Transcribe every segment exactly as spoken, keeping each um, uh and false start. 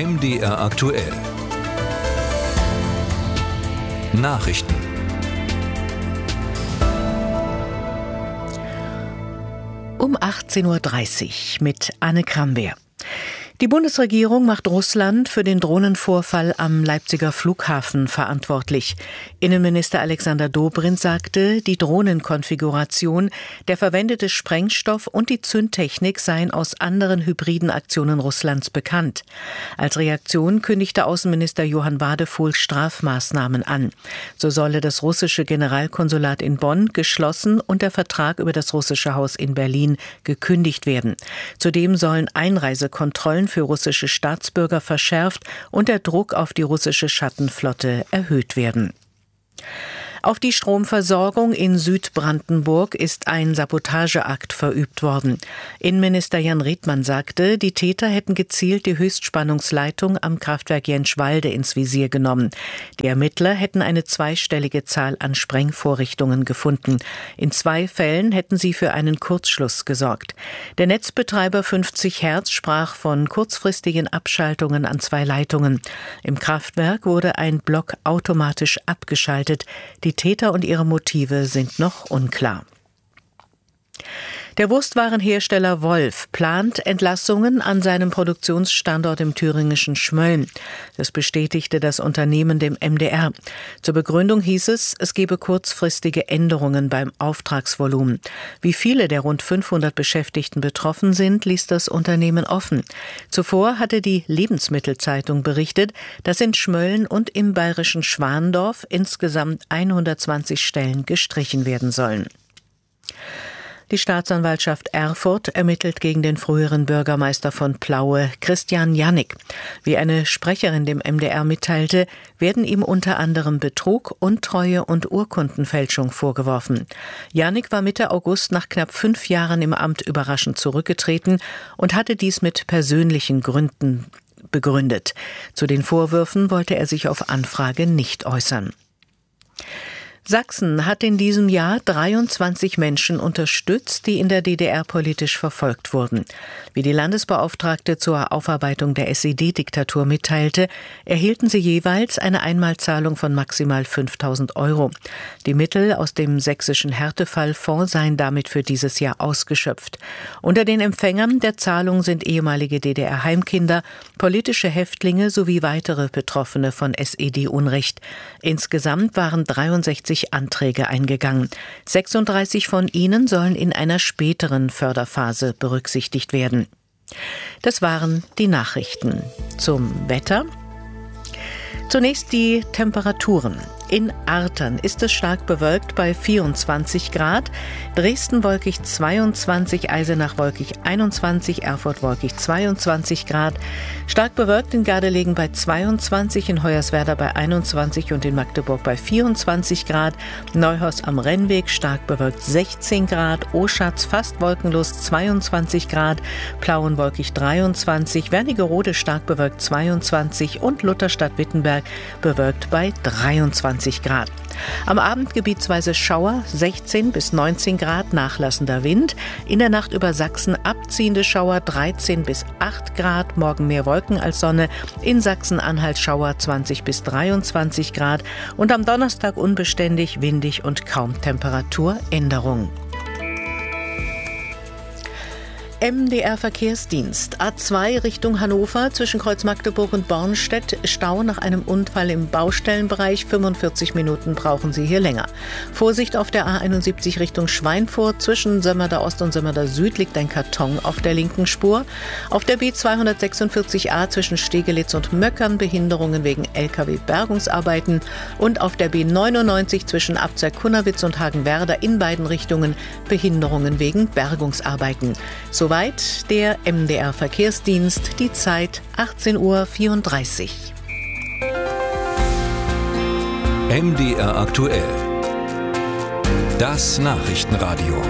M D R aktuell. Nachrichten. Um achtzehn Uhr dreißig mit Anne Krambeer. Die Bundesregierung macht Russland für den Drohnenvorfall am Leipziger Flughafen verantwortlich. Innenminister Alexander Dobrindt sagte, die Drohnenkonfiguration, der verwendete Sprengstoff und die Zündtechnik seien aus anderen hybriden Aktionen Russlands bekannt. Als Reaktion kündigte Außenminister Johann Wadefuhl Strafmaßnahmen an. So solle das russische Generalkonsulat in Bonn geschlossen und der Vertrag über das russische Haus in Berlin gekündigt werden. Zudem sollen Einreisekontrollen für russische Staatsbürger verschärft und der Druck auf die russische Schattenflotte erhöht werden. Auf die Stromversorgung in Südbrandenburg ist ein Sabotageakt verübt worden. Innenminister Jan Riedmann sagte, die Täter hätten gezielt die Höchstspannungsleitung am Kraftwerk Jenschwalde ins Visier genommen. Die Ermittler hätten eine zweistellige Zahl an Sprengvorrichtungen gefunden. In zwei Fällen hätten sie für einen Kurzschluss gesorgt. Der Netzbetreiber fünfzig Hertz sprach von kurzfristigen Abschaltungen an zwei Leitungen. Im Kraftwerk wurde ein Block automatisch abgeschaltet. Die Die Täter und ihre Motive sind noch unklar. Der Wurstwarenhersteller Wolf plant Entlassungen an seinem Produktionsstandort im thüringischen Schmölln. Das bestätigte das Unternehmen dem M D R. Zur Begründung hieß es, es gebe kurzfristige Änderungen beim Auftragsvolumen. Wie viele der rund fünfhundert Beschäftigten betroffen sind, ließ das Unternehmen offen. Zuvor hatte die Lebensmittelzeitung berichtet, dass in Schmölln und im bayerischen Schwandorf insgesamt hundertzwanzig Stellen gestrichen werden sollen. Die Staatsanwaltschaft Erfurt ermittelt gegen den früheren Bürgermeister von Plaue, Christian Jannik. Wie eine Sprecherin dem M D R mitteilte, werden ihm unter anderem Betrug, Untreue und Urkundenfälschung vorgeworfen. Jannik war Mitte August nach knapp fünf Jahren im Amt überraschend zurückgetreten und hatte dies mit persönlichen Gründen begründet. Zu den Vorwürfen wollte er sich auf Anfrage nicht äußern. Sachsen hat in diesem Jahr dreiundzwanzig Menschen unterstützt, die in der D D R politisch verfolgt wurden. Wie die Landesbeauftragte zur Aufarbeitung der S E D-Diktatur mitteilte, erhielten sie jeweils eine Einmalzahlung von maximal fünftausend Euro. Die Mittel aus dem sächsischen Härtefallfonds seien damit für dieses Jahr ausgeschöpft. Unter den Empfängern der Zahlung sind ehemalige D D R-Heimkinder, politische Häftlinge sowie weitere Betroffene von S E D-Unrecht. Insgesamt waren dreiundsechzig Anträge eingegangen. sechsunddreißig von ihnen sollen in einer späteren Förderphase berücksichtigt werden. Das waren die Nachrichten. Zum Wetter. Zunächst die Temperaturen. In Artern ist es stark bewölkt bei vierundzwanzig Grad, Dresden wolkig zweiundzwanzig, Eisenach wolkig einundzwanzig, Erfurt wolkig zweiundzwanzig Grad, stark bewölkt in Gardelegen bei zweiundzwanzig, in Hoyerswerda bei einundzwanzig und in Magdeburg bei vierundzwanzig Grad, Neuhaus am Rennweg stark bewölkt sechzehn Grad, Oschatz fast wolkenlos zweiundzwanzig Grad, Plauen wolkig dreiundzwanzig, Wernigerode stark bewölkt zweiundzwanzig und Lutherstadt-Wittenberg bewölkt bei dreiundzwanzig Grad. Am Abend gebietsweise Schauer, sechzehn bis neunzehn Grad, nachlassender Wind. In der Nacht über Sachsen abziehende Schauer, dreizehn bis acht Grad. Morgen mehr Wolken als Sonne. In Sachsen-Anhalt Schauer, zwanzig bis dreiundzwanzig Grad. Und am Donnerstag unbeständig, windig und kaum Temperaturänderung. M D R-Verkehrsdienst. A zwei Richtung Hannover zwischen Kreuz Magdeburg und Bornstedt. Stau nach einem Unfall im Baustellenbereich. fünfundvierzig Minuten brauchen Sie hier länger. Vorsicht auf der A einundsiebzig Richtung Schweinfurt. Zwischen Sömmerda Ost und Sömmerda Süd liegt ein Karton auf der linken Spur. Auf der B zweihundertsechsundvierzig A zwischen Stegelitz und Möckern Behinderungen wegen L K W-Bergungsarbeiten. Und auf der B neunundneunzig zwischen Abzeit-Kunnawitz und Hagenwerder in beiden Richtungen Behinderungen wegen Bergungsarbeiten. So Soweit der M D R-Verkehrsdienst, die Zeit achtzehn Uhr vierunddreißig. M D R aktuell. Das Nachrichtenradio.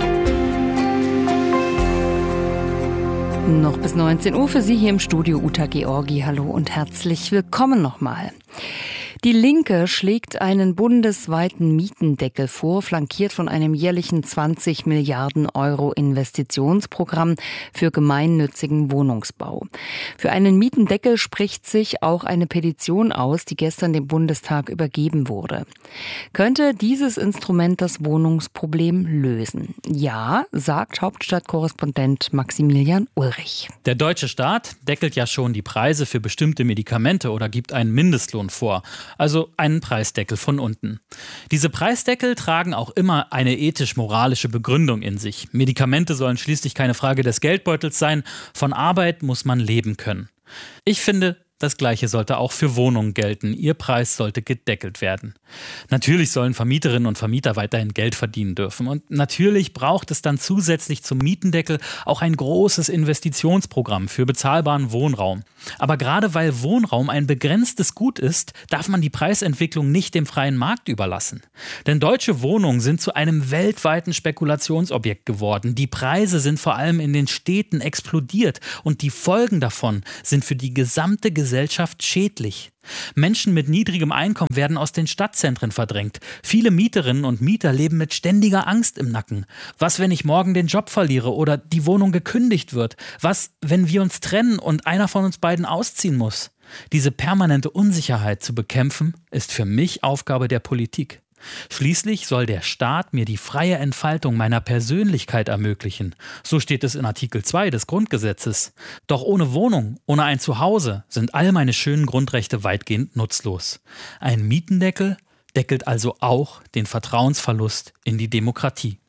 Noch bis neunzehn Uhr für Sie hier im Studio Uta Georgi. Hallo und herzlich willkommen nochmal. Die Linke schlägt einen bundesweiten Mietendeckel vor, flankiert von einem jährlichen zwanzig Milliarden Euro Investitionsprogramm für gemeinnützigen Wohnungsbau. Für einen Mietendeckel spricht sich auch eine Petition aus, die gestern dem Bundestag übergeben wurde. Könnte dieses Instrument das Wohnungsproblem lösen? Ja, sagt Hauptstadtkorrespondent Maximilian Ulrich. Der deutsche Staat deckelt ja schon die Preise für bestimmte Medikamente oder gibt einen Mindestlohn vor, also einen Preisdeckel von unten. Diese Preisdeckel tragen auch immer eine ethisch-moralische Begründung in sich. Medikamente sollen schließlich keine Frage des Geldbeutels sein, von Arbeit muss man leben können. Ich finde, das Gleiche sollte auch für Wohnungen gelten. Ihr Preis sollte gedeckelt werden. Natürlich sollen Vermieterinnen und Vermieter weiterhin Geld verdienen dürfen. Und natürlich braucht es dann zusätzlich zum Mietendeckel auch ein großes Investitionsprogramm für bezahlbaren Wohnraum. Aber gerade weil Wohnraum ein begrenztes Gut ist, darf man die Preisentwicklung nicht dem freien Markt überlassen. Denn deutsche Wohnungen sind zu einem weltweiten Spekulationsobjekt geworden. Die Preise sind vor allem in den Städten explodiert und die Folgen davon sind für die gesamte Gesellschaft schädlich. Menschen mit niedrigem Einkommen werden aus den Stadtzentren verdrängt. Viele Mieterinnen und Mieter leben mit ständiger Angst im Nacken. Was, wenn ich morgen den Job verliere oder die Wohnung gekündigt wird? Was, wenn wir uns trennen und einer von uns beiden ausziehen muss? Diese permanente Unsicherheit zu bekämpfen, ist für mich Aufgabe der Politik. Schließlich soll der Staat mir die freie Entfaltung meiner Persönlichkeit ermöglichen. So steht es in Artikel zwei des Grundgesetzes. Doch ohne Wohnung, ohne ein Zuhause sind all meine schönen Grundrechte weitgehend nutzlos. Ein Mietendeckel deckelt also auch den Vertrauensverlust in die Demokratie.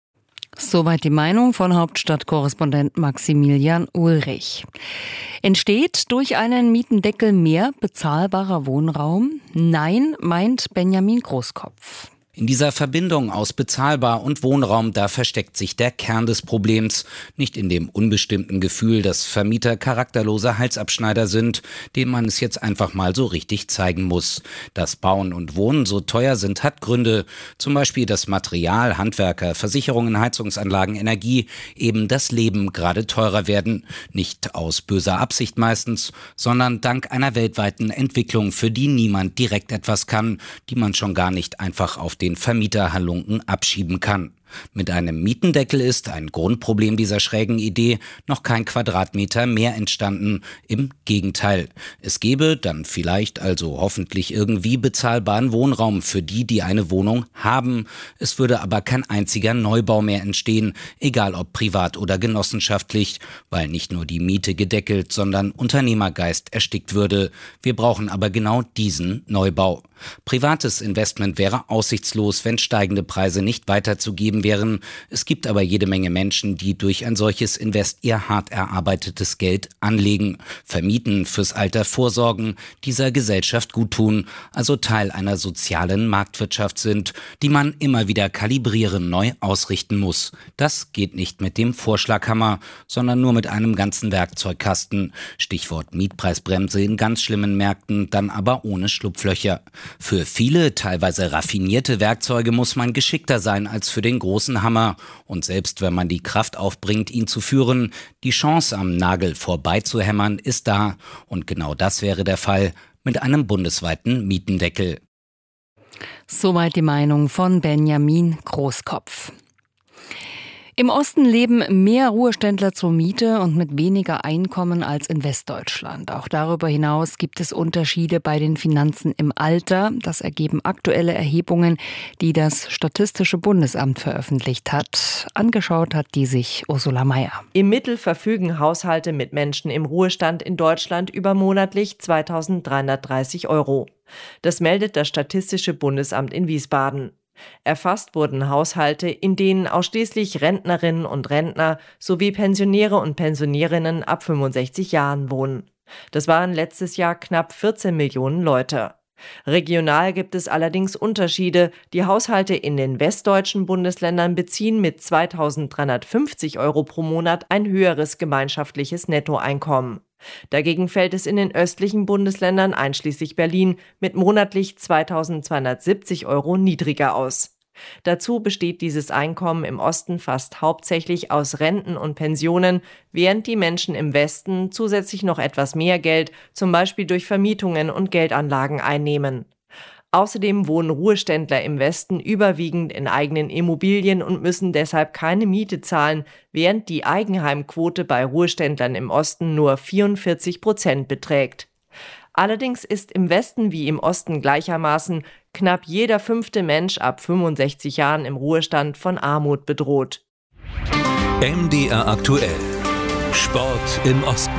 Soweit die Meinung von Hauptstadtkorrespondent Maximilian Ulrich. Entsteht durch einen Mietendeckel mehr bezahlbarer Wohnraum? Nein, meint Benjamin Großkopf. In dieser Verbindung aus bezahlbar und Wohnraum, da versteckt sich der Kern des Problems. Nicht in dem unbestimmten Gefühl, dass Vermieter charakterlose Halsabschneider sind, denen man es jetzt einfach mal so richtig zeigen muss. Dass Bauen und Wohnen so teuer sind, hat Gründe. Zum Beispiel das Material, Handwerker, Versicherungen, Heizungsanlagen, Energie, eben das Leben gerade teurer werden. Nicht aus böser Absicht meistens, sondern dank einer weltweiten Entwicklung, für die niemand direkt etwas kann, die man schon gar nicht einfach auf den Vermieterhalunken abschieben kann. Mit einem Mietendeckel ist, ein Grundproblem dieser schrägen Idee, noch kein Quadratmeter mehr entstanden. Im Gegenteil. Es gäbe dann vielleicht, also hoffentlich irgendwie, bezahlbaren Wohnraum für die, die eine Wohnung haben. Es würde aber kein einziger Neubau mehr entstehen, egal ob privat oder genossenschaftlich, weil nicht nur die Miete gedeckelt, sondern Unternehmergeist erstickt würde. Wir brauchen aber genau diesen Neubau. Privates Investment wäre aussichtslos, wenn steigende Preise nicht weiterzugeben wären. Es gibt aber jede Menge Menschen, die durch ein solches Invest ihr hart erarbeitetes Geld anlegen, vermieten, fürs Alter vorsorgen, dieser Gesellschaft guttun, also Teil einer sozialen Marktwirtschaft sind, die man immer wieder kalibrieren, neu ausrichten muss. Das geht nicht mit dem Vorschlaghammer, sondern nur mit einem ganzen Werkzeugkasten. Stichwort Mietpreisbremse in ganz schlimmen Märkten, dann aber ohne Schlupflöcher. Für viele, teilweise raffinierte Werkzeuge muss man geschickter sein als für den großen Hammer. Und selbst wenn man die Kraft aufbringt, ihn zu führen, die Chance am Nagel vorbeizuhämmern ist da. Und genau das wäre der Fall mit einem bundesweiten Mietendeckel. Soweit die Meinung von Benjamin Großkopf. Im Osten leben mehr Ruheständler zur Miete und mit weniger Einkommen als in Westdeutschland. Auch darüber hinaus gibt es Unterschiede bei den Finanzen im Alter. Das ergeben aktuelle Erhebungen, die das Statistische Bundesamt veröffentlicht hat. Angeschaut hat die sich Ursula Mayer. Im Mittel verfügen Haushalte mit Menschen im Ruhestand in Deutschland über monatlich zweitausenddreihundertdreißig Euro. Das meldet das Statistische Bundesamt in Wiesbaden. Erfasst wurden Haushalte, in denen ausschließlich Rentnerinnen und Rentner sowie Pensionäre und Pensionärinnen ab fünfundsechzig Jahren wohnen. Das waren letztes Jahr knapp vierzehn Millionen Leute. Regional gibt es allerdings Unterschiede. Die Haushalte in den westdeutschen Bundesländern beziehen mit zweitausenddreihundertfünfzig Euro pro Monat ein höheres gemeinschaftliches Nettoeinkommen. Dagegen fällt es in den östlichen Bundesländern einschließlich Berlin mit monatlich zweitausendzweihundertsiebzig Euro niedriger aus. Dazu besteht dieses Einkommen im Osten fast hauptsächlich aus Renten und Pensionen, während die Menschen im Westen zusätzlich noch etwas mehr Geld, zum Beispiel durch Vermietungen und Geldanlagen, einnehmen. Außerdem wohnen Ruheständler im Westen überwiegend in eigenen Immobilien und müssen deshalb keine Miete zahlen, während die Eigenheimquote bei Ruheständlern im Osten nur vierundvierzig Prozent beträgt. Allerdings ist im Westen wie im Osten gleichermaßen knapp jeder fünfte Mensch ab fünfundsechzig Jahren im Ruhestand von Armut bedroht. M D R aktuell. Sport im Osten.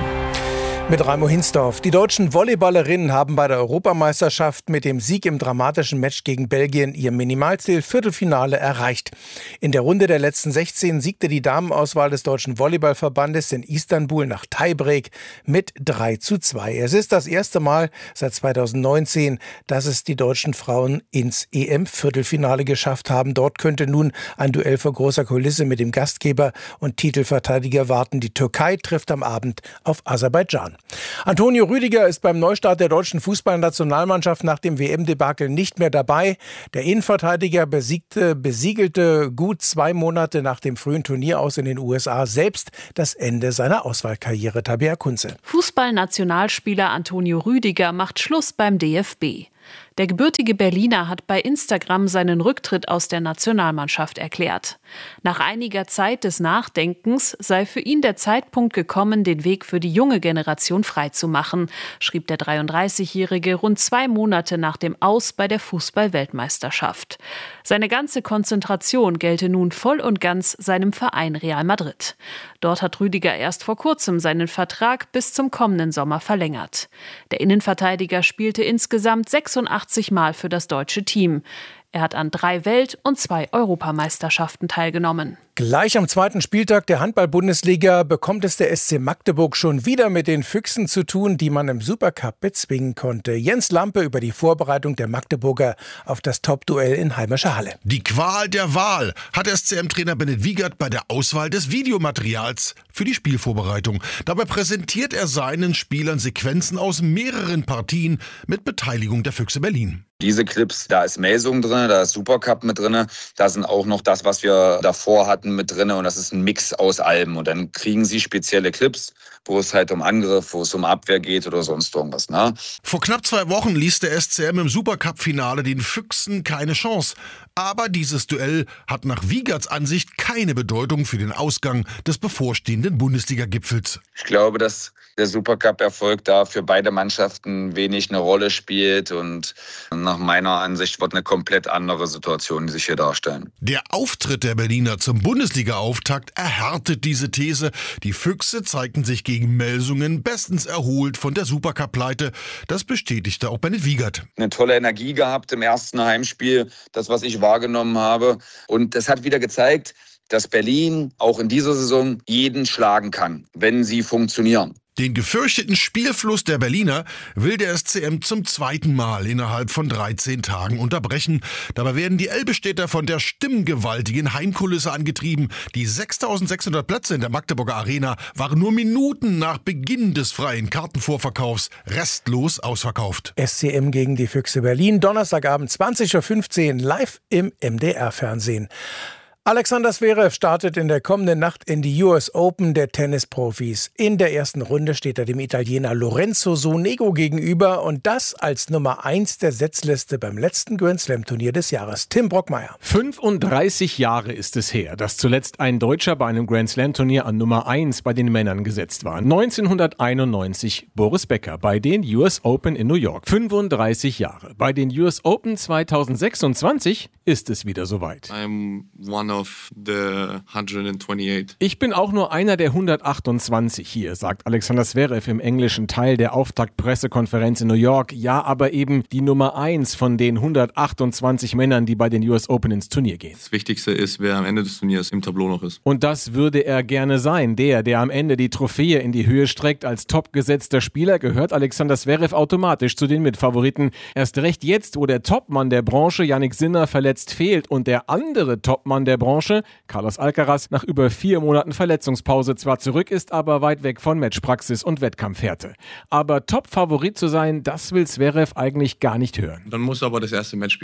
Mit Raimo Hinsdorf. Die deutschen Volleyballerinnen haben bei der Europameisterschaft mit dem Sieg im dramatischen Match gegen Belgien ihr Minimalziel-Viertelfinale erreicht. In der Runde der letzten sechzehn siegte die Damenauswahl des Deutschen Volleyballverbandes in Istanbul nach Tiebreak mit drei zu zwei. Es ist das erste Mal seit zweitausendneunzehn, dass es die deutschen Frauen ins E M-Viertelfinale geschafft haben. Dort könnte nun ein Duell vor großer Kulisse mit dem Gastgeber und Titelverteidiger warten. Die Türkei trifft am Abend auf Aserbaidschan. Antonio Rüdiger ist beim Neustart der deutschen Fußballnationalmannschaft nach dem W M-Debakel nicht mehr dabei. Der Innenverteidiger besiegte, besiegelte gut zwei Monate nach dem frühen Turnier aus in den U S A selbst das Ende seiner Auswahlkarriere. Tabea Kunze. Fußballnationalspieler Antonio Rüdiger macht Schluss beim D F B. Der gebürtige Berliner hat bei Instagram seinen Rücktritt aus der Nationalmannschaft erklärt. Nach einiger Zeit des Nachdenkens sei für ihn der Zeitpunkt gekommen, den Weg für die junge Generation freizumachen, schrieb der dreiunddreißigjährige rund zwei Monate nach dem Aus bei der Fußball-Weltmeisterschaft. Seine ganze Konzentration gelte nun voll und ganz seinem Verein Real Madrid. Dort hat Rüdiger erst vor kurzem seinen Vertrag bis zum kommenden Sommer verlängert. Der Innenverteidiger spielte insgesamt sechsundachtzig Mal für das deutsche Team. Er hat an drei Welt- und zwei Europameisterschaften teilgenommen. Gleich am zweiten Spieltag der Handball-Bundesliga bekommt es der S C Magdeburg schon wieder mit den Füchsen zu tun, die man im Supercup bezwingen konnte. Jens Lampe über die Vorbereitung der Magdeburger auf das Top-Duell in heimischer Halle. Die Qual der Wahl hat S C M-Trainer Bennett Wiegert bei der Auswahl des Videomaterials für die Spielvorbereitung. Dabei präsentiert er seinen Spielern Sequenzen aus mehreren Partien mit Beteiligung der Füchse Berlin. Diese Clips, da ist Melsung drin, da ist Supercup mit drin, da sind auch noch das, was wir davor hatten, mit drin und das ist ein Mix aus allem. Und dann kriegen sie spezielle Clips, wo es halt um Angriff, wo es um Abwehr geht oder sonst irgendwas. Ne? Vor knapp zwei Wochen ließ der S C M im Supercup-Finale den Füchsen keine Chance. Aber dieses Duell hat nach Wiegerts Ansicht keine Bedeutung für den Ausgang des bevorstehenden Bundesliga-Gipfels. Ich glaube, dass der Supercup-Erfolg da für beide Mannschaften wenig eine Rolle spielt und nach meiner Ansicht wird eine komplett andere Situation, die sich hier darstellen. Der Auftritt der Berliner zum Bundesliga-Auftakt erhärtet diese These. Die Füchse zeigten sich gegen Melsungen bestens erholt von der Supercup-Pleite. Das bestätigte auch Bennett Wiegert. Eine tolle Energie gehabt im ersten Heimspiel, das, was ich wahrgenommen habe. Und das hat wieder gezeigt, dass Berlin auch in dieser Saison jeden schlagen kann, wenn sie funktionieren. Den gefürchteten Spielfluss der Berliner will der S C M zum zweiten Mal innerhalb von dreizehn Tagen unterbrechen. Dabei werden die Elbestädter von der stimmgewaltigen Heimkulisse angetrieben. Die sechstausendsechshundert Plätze in der Magdeburger Arena waren nur Minuten nach Beginn des freien Kartenvorverkaufs restlos ausverkauft. S C M gegen die Füchse Berlin, Donnerstagabend zwanzig Uhr fünfzehn, live im M D R-Fernsehen. Alexander Zverev startet in der kommenden Nacht in die U S Open der Tennisprofis. In der ersten Runde steht er dem Italiener Lorenzo Sonego gegenüber und das als Nummer eins der Setzliste beim letzten Grand-Slam-Turnier des Jahres. Tim Brockmeier. fünfunddreißig Jahre ist es her, dass zuletzt ein Deutscher bei einem Grand-Slam-Turnier an Nummer eins bei den Männern gesetzt war. neunzehnhunderteinundneunzig Boris Becker bei den U S Open in New York. fünfunddreißig Jahre. Bei den U S Open zweitausendsechsundzwanzig ist es wieder soweit. I'm one of the one twenty-eight. Ich bin auch nur einer der hundertachtundzwanzig hier, sagt Alexander Zverev im englischen Teil der Auftaktpressekonferenz in New York. Ja, aber eben die Nummer eins von den hundertachtundzwanzig Männern, die bei den U S Open ins Turnier gehen. Das Wichtigste ist, wer am Ende des Turniers im Tableau noch ist. Und das würde er gerne sein. Der, der am Ende die Trophäe in die Höhe streckt. Als topgesetzter Spieler gehört Alexander Zverev automatisch zu den Mitfavoriten. Erst recht jetzt, wo der Topmann der Branche, Jannik Sinner, verletzt fehlt und der andere Topmann der Branche, Carlos Alcaraz, nach über vier Monaten Verletzungspause zwar zurück ist, aber weit weg von Matchpraxis und Wettkampfhärte. Aber Top-Favorit zu sein, das will Zverev eigentlich gar nicht hören. Dann muss er aber das erste Match spielen.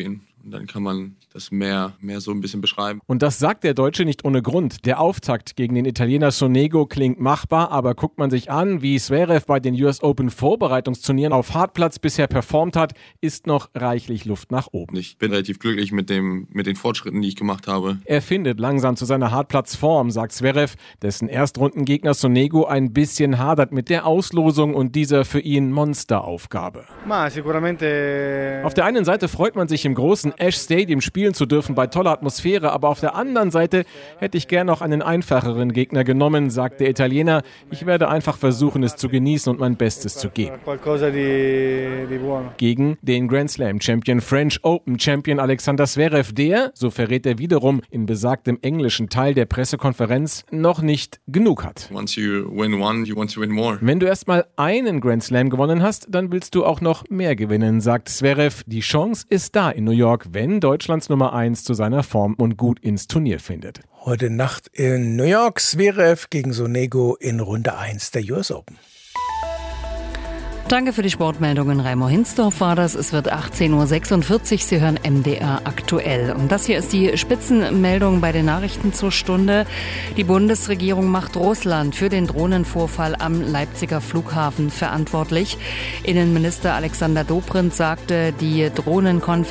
Und dann kann man das mehr, mehr so ein bisschen beschreiben. Und das sagt der Deutsche nicht ohne Grund. Der Auftakt gegen den Italiener Sonego klingt machbar, aber guckt man sich an, wie Zverev bei den U S Open Vorbereitungsturnieren auf Hartplatz bisher performt hat, ist noch reichlich Luft nach oben. Ich bin relativ glücklich mit, dem, mit den Fortschritten, die ich gemacht habe. Er findet langsam zu seiner Hartplatzform, sagt Zverev, dessen Erstrundengegner Sonego ein bisschen hadert mit der Auslosung und dieser für ihn Monsteraufgabe. Auf der einen Seite freut man sich im großen Ash Stadium spielen zu dürfen bei toller Atmosphäre, aber auf der anderen Seite hätte ich gern noch einen einfacheren Gegner genommen, sagt der Italiener. Ich werde einfach versuchen, es zu genießen und mein Bestes zu geben. Gegen den Grand Slam Champion, French Open Champion Alexander Zverev, der, so verrät er wiederum in besagtem englischen Teil der Pressekonferenz, noch nicht genug hat. Once you win one, you want to win more. Wenn du erstmal einen Grand Slam gewonnen hast, dann willst du auch noch mehr gewinnen, sagt Zverev. Die Chance ist da in New York, wenn Deutschlands Nummer eins zu seiner Form und gut ins Turnier findet. Heute Nacht in New York, Zverev gegen Sonego in Runde eins der U S Open. Danke für die Sportmeldungen. Raimo Hinsdorf war das. Es wird achtzehn Uhr sechsundvierzig. Sie hören M D R aktuell. Und das hier ist die Spitzenmeldung bei den Nachrichten zur Stunde. Die Bundesregierung macht Russland für den Drohnenvorfall am Leipziger Flughafen verantwortlich. Innenminister Alexander Dobrindt sagte, die Drohnenkonfiguration